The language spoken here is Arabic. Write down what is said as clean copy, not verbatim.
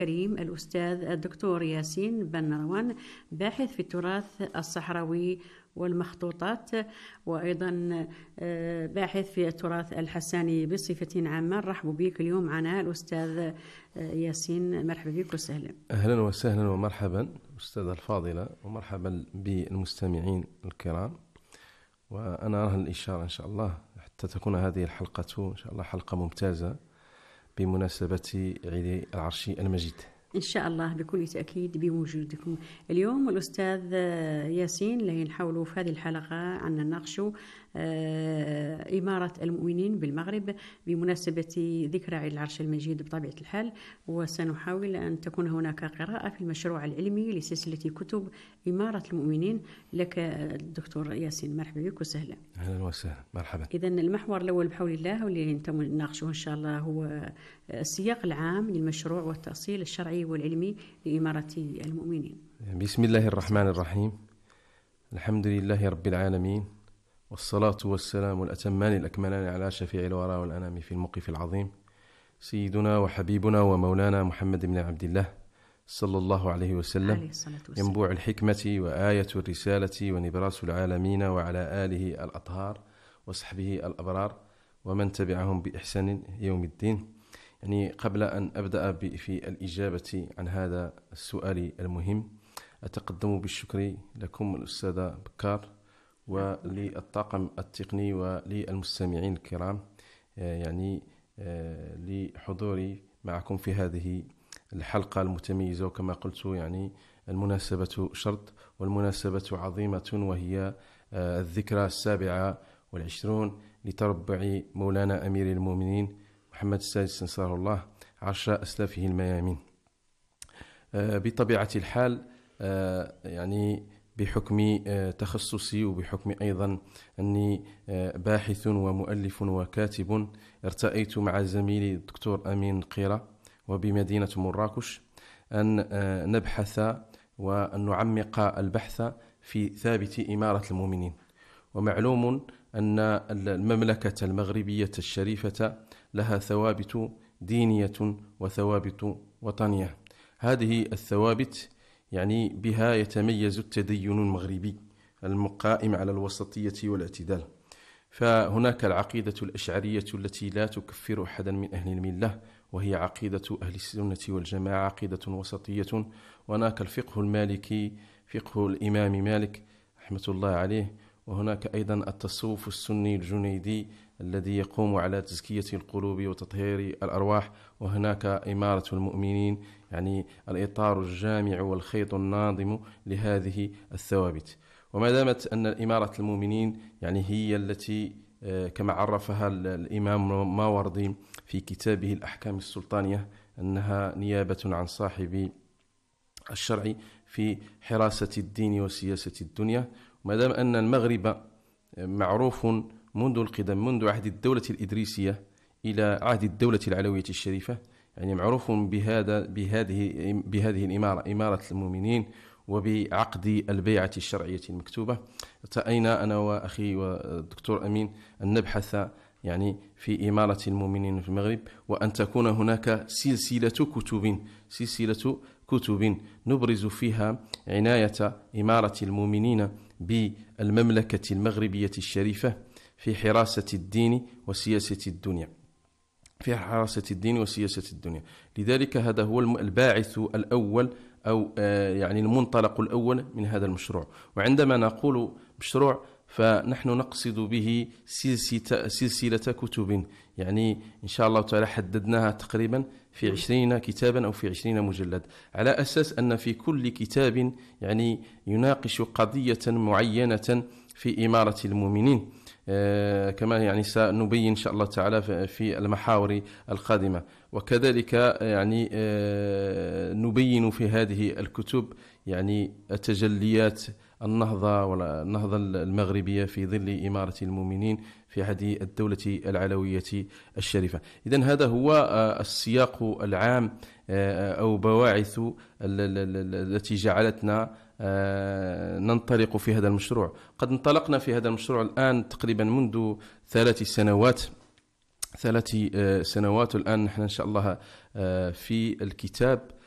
كريم الأستاذ الدكتور ياسين بن نروان، باحث في التراث الصحراوي والمخطوطات، وأيضا باحث في التراث الحساني بصفة عامة. رحبوا بك اليوم معنا الأستاذ ياسين، مرحبا بك وسهلا. أهلا وسهلا ومرحبا أستاذة الفاضلة، ومرحبا بالمستمعين الكرام. وأنا أرى الإشارة إن شاء الله حتى تكون هذه الحلقة إن شاء الله حلقة ممتازة بمناسبة عيد العرش المجيد إن شاء الله بكل تأكيد بوجودكم اليوم. الأستاذ ياسين اللي نحاولوا في هذه الحلقة أن نناقشوا إمارة المؤمنين بالمغرب بمناسبة ذكرى عيد العرش المجيد بطبيعة الحال، وسنحاول أن تكون هناك قراءة في المشروع العلمي لسلسلة كتب إمارة المؤمنين. لك الدكتور ياسين، مرحبا بك وسهلا. أهلا وسهلا، مرحبا. إذن المحور الأول بحول الله واللي نناقشه إن شاء الله هو السياق العام للمشروع والتأصيل الشرعي والعلمي لإمارة المؤمنين. بسم الله الرحمن الرحيم. الحمد لله رب العالمين، والصلاة والسلام الأتمان الأكملان على شفيع الورى والأنام في الموقف العظيم، سيدنا وحبيبنا ومولانا محمد بن عبد الله صلى الله عليه وسلم، ينبوع الحكمة وآية الرسالة ونبراس العالمين، وعلى آله الأطهار وصحبه الأبرار ومن تبعهم بإحسان يوم الدين. يعني قبل أن أبدأ في الإجابة عن هذا السؤال المهم، أتقدم بالشكر لكم الأستاذة بكار وللطاقم التقني وللمستمعين الكرام، يعني لحضوري معكم في هذه الحلقة المتميزة. وكما قلت يعني المناسبة شرط والمناسبة عظيمة، وهي الذكرى 27 لتربع مولانا أمير المؤمنين محمد السادس نصره الله عرش أسلافه الميامين. بطبيعة الحال يعني بحكم تخصصي وبحكم أيضا أني باحث ومؤلف وكاتب، ارتأيت مع زميلي الدكتور أمين قيرة وبمدينة مراكش أن نبحث وأن نعمق البحث في ثابت إمارة المؤمنين. ومعلوم أن المملكة المغربية الشريفة لها ثوابت دينية وثوابت وطنية. هذه الثوابت يعني بها يتميز التدين المغربي القائم على الوسطية والاعتدال. فهناك العقيدة الأشعرية التي لا تكفر أحدا من أهل الملة، وهي عقيدة أهل السنة والجماعة، عقيدة وسطية. وهناك الفقه المالكي، فقه الإمام مالك رحمة الله عليه. وهناك أيضا التصوف السني الجنيدي الذي يقوم على تزكية القلوب وتطهير الأرواح. وهناك إمارة المؤمنين، يعني الإطار الجامع والخيط الناظم لهذه الثوابت. وما دامت أن إمارة المؤمنين يعني هي التي كما عرفها الإمام ماوردي في كتابه الأحكام السلطانية أنها نيابة عن صاحب الشرع في حراسة الدين وسياسة الدنيا. وما دام أن المغرب معروف منذ القدم، منذ عهد الدولة الإدريسية إلى عهد الدولة العلوية الشريفة، يعني معروف بهذه الإمارة، إمارة المؤمنين، وبعقد البيعة الشرعية المكتوبة. ارتأينا أنا وأخي والدكتور أمين أن نبحث يعني في إمارة المؤمنين في المغرب، وأن تكون هناك سلسلة كتب نبرز فيها عناية إمارة المؤمنين بالمملكة المغربية الشريفة في حراسة الدين وسياسة الدنيا، لذلك هذا هو الباعث الأول أو يعني المنطلق الأول من هذا المشروع. وعندما نقول مشروع فنحن نقصد به سلسلة كتب، يعني إن شاء الله تعالى حددناها تقريبا في 20 كتابا أو في 20 مجلد، على أساس أن في كل كتاب يعني يناقش قضية معينة في إمارة المؤمنين، كما يعني سنبين إن شاء الله تعالى في المحاور القادمة. وكذلك يعني نبين في هذه الكتب يعني تجليات النهضة والنهضة المغربية في ظل إمارة المؤمنين في عهد الدولة العلوية الشريفة. إذن هذا هو السياق العام أو بواعث التي جعلتنا ننطلق في هذا المشروع. قد انطلقنا في هذا المشروع الآن تقريبا منذ 3 سنوات. الآن نحن إن شاء الله في الكتاب